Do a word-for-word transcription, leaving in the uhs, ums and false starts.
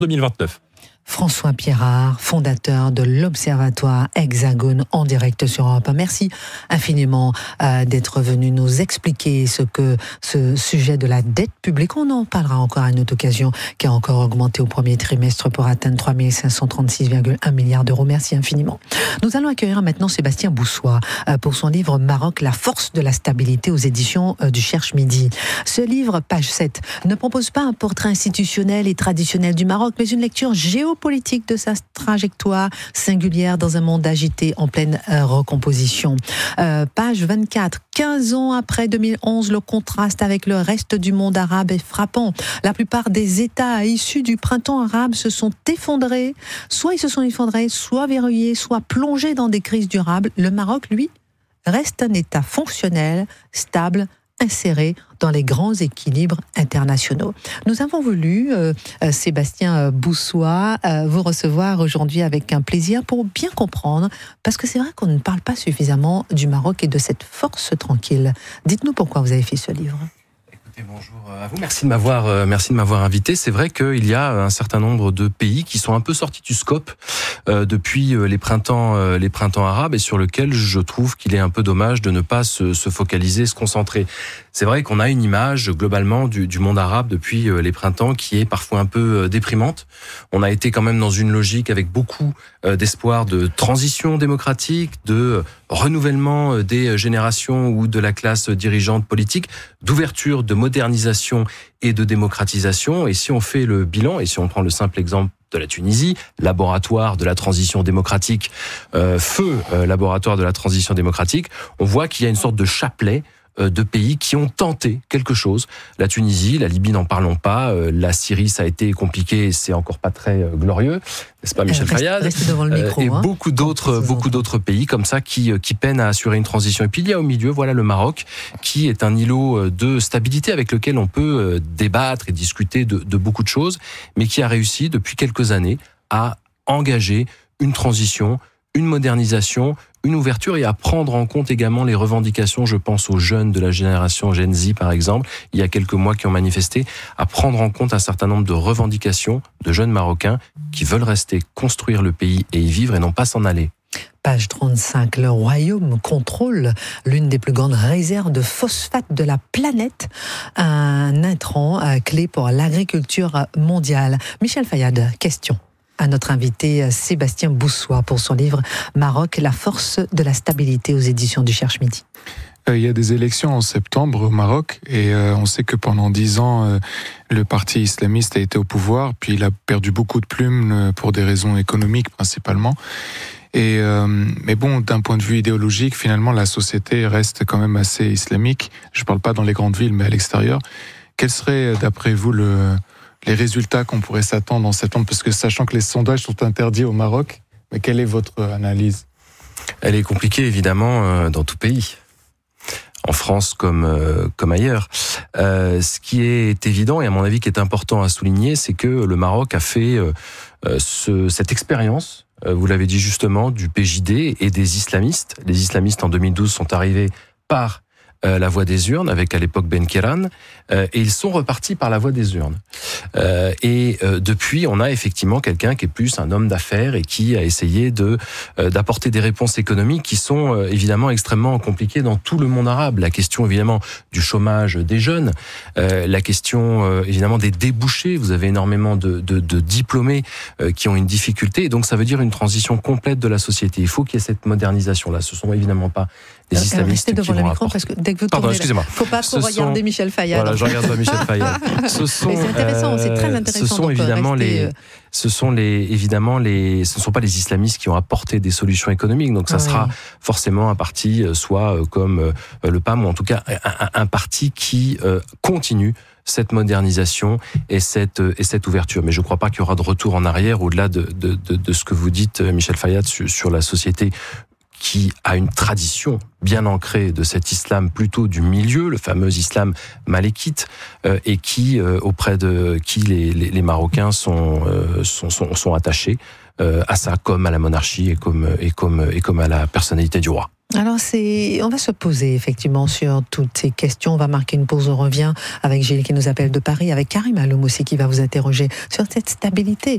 deux mille vingt-neuf. François Pierrard, fondateur de l'Observatoire Hexagone en direct sur Europe un. Merci infiniment euh, d'être venu nous expliquer ce que ce sujet de la dette publique, on en parlera encore à une autre occasion, qui a encore augmenté au premier trimestre pour atteindre trois mille cinq cent trente-six virgule un milliards d'euros. Merci infiniment. Nous allons accueillir maintenant Sébastien Boussois euh, pour son livre Maroc, la force de la stabilité aux éditions euh, du Cherche Midi. Ce livre, page sept, ne propose pas un portrait institutionnel et traditionnel du Maroc, mais une lecture géopolitique politique de sa trajectoire singulière dans un monde agité en pleine euh, recomposition. Euh, page vingt-quatre. quinze ans après deux mille onze, le contraste avec le reste du monde arabe est frappant. La plupart des États issus du printemps arabe se sont effondrés. Soit ils se sont effondrés, soit verrouillés, soit plongés dans des crises durables. Le Maroc, lui, reste un État fonctionnel, stable, inséré dans les grands équilibres internationaux. Nous avons voulu, euh, euh, Sébastien Boussois, euh, vous recevoir aujourd'hui avec un plaisir pour bien comprendre, parce que c'est vrai qu'on ne parle pas suffisamment du Maroc et de cette force tranquille. Dites-nous pourquoi vous avez fait ce livre. Bonjour à vous, merci de m'avoir, euh, merci de m'avoir invité. C'est vrai qu'il y a un certain nombre de pays qui sont un peu sortis du scope euh, depuis les printemps, euh, les printemps arabes, et sur lequel je trouve qu'il est un peu dommage de ne pas se, se focaliser, se concentrer. C'est vrai qu'on a une image globalement du, du monde arabe depuis euh, les printemps qui est parfois un peu euh, déprimante. On a été quand même dans une logique avec beaucoup euh, d'espoir de transition démocratique, de euh, renouvellement euh, des générations ou de la classe dirigeante politique, d'ouverture, de modernisation et de démocratisation. Et si on fait le bilan, et si on prend le simple exemple de la Tunisie, laboratoire de la transition démocratique, euh, feu euh, laboratoire de la transition démocratique, on voit qu'il y a une sorte de chapelet de pays qui ont tenté quelque chose. La Tunisie, la Libye, n'en parlons pas. La Syrie, ça a été compliqué, c'est encore pas très glorieux, n'est-ce pas, Michel reste, Fayad reste devant le micro, Et hein, beaucoup d'autres, beaucoup d'autres pays comme ça qui qui peinent à assurer une transition. Et puis il y a au milieu, voilà, le Maroc, qui est un îlot de stabilité avec lequel on peut débattre et discuter de, de beaucoup de choses, mais qui a réussi depuis quelques années à engager une transition, une modernisation, une ouverture, et à prendre en compte également les revendications. Je pense aux jeunes de la génération Gen Z, par exemple, il y a quelques mois, qui ont manifesté, à prendre en compte un certain nombre de revendications de jeunes Marocains qui veulent rester, construire le pays et y vivre et non pas s'en aller. Page trente-cinq, le Royaume contrôle l'une des plus grandes réserves de phosphate de la planète, un intrant clé pour l'agriculture mondiale. Michel Fayad, question à notre invité Sébastien Boussois pour son livre Maroc, la force de la stabilité aux éditions du Cherche Midi. Il y a des élections en septembre au Maroc, et on sait que pendant dix ans, le parti islamiste a été au pouvoir, puis il a perdu beaucoup de plumes pour des raisons économiques principalement. Et euh, mais bon, d'un point de vue idéologique, finalement, la société reste quand même assez islamique. Je ne parle pas dans les grandes villes, mais à l'extérieur. Quel serait, d'après vous, le les résultats qu'on pourrait s'attendre en septembre, parce que sachant que les sondages sont interdits au Maroc, mais quelle est votre analyse ? Elle est compliquée, évidemment, euh, dans tout pays, en France comme euh, comme ailleurs. Euh, ce qui est évident, et à mon avis qui est important à souligner, c'est que le Maroc a fait euh, ce, cette expérience, euh, vous l'avez dit justement, du P J D et des islamistes. Les islamistes en deux mille douze sont arrivés par Euh, la voie des urnes, avec à l'époque Ben Kéran, euh, et ils sont repartis par la voie des urnes. Euh, et euh, depuis, on a effectivement quelqu'un qui est plus un homme d'affaires et qui a essayé de euh, d'apporter des réponses économiques qui sont euh, évidemment extrêmement compliquées dans tout le monde arabe. La question évidemment du chômage des jeunes, euh, la question euh, évidemment des débouchés. Vous avez énormément de, de, de diplômés euh, qui ont une difficulté, et donc ça veut dire une transition complète de la société. Il faut qu'il y ait cette modernisation-là. Ce sont évidemment pas des euh, islamistes qui devant vont le micro, apporter. parce que dès que vous Pardon, tournez, excusez-moi. Faut pas trop Ce regarder sont... Michel Fayad. Voilà, je regarde pas Michel Fayad. Ce sont, mais c'est intéressant, euh, c'est très intéressant. Ce sont évidemment les, ce sont les, évidemment les, ce ne sont pas les islamistes qui ont apporté des solutions économiques. Donc ça oui. sera forcément un parti, soit comme le P A M, ou en tout cas un, un parti qui euh, continue cette modernisation et cette et cette ouverture. Mais je ne crois pas qu'il y aura de retour en arrière au-delà de de de, de ce que vous dites, Michel Fayad, sur, sur la société qui a une tradition bien ancrée de cet islam plutôt du milieu, le fameux islam malékite, euh, et qui euh, auprès de qui les, les, les Marocains sont, euh, sont sont sont attachés euh, à ça, comme à la monarchie et comme et comme et comme à la personnalité du roi. Alors, c'est, on va se poser effectivement sur toutes ces questions. On va marquer une pause, on revient avec Gilles qui nous appelle de Paris, avec Karim Aloum aussi qui va vous interroger sur cette stabilité.